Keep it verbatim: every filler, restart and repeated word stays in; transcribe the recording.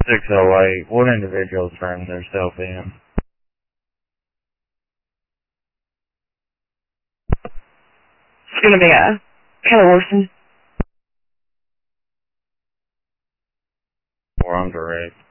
six oh eight. What individuals turned themselves in? It's gonna be a Keller Orson. Or I'm direct.